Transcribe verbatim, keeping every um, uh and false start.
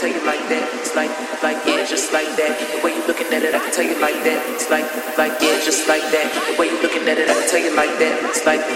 tell you like that. It's like, like yeah, just like that. The way you looking at it, I can tell you like that. It's like, like yeah, just like that. The way you looking at it, I can tell you like that. It's like,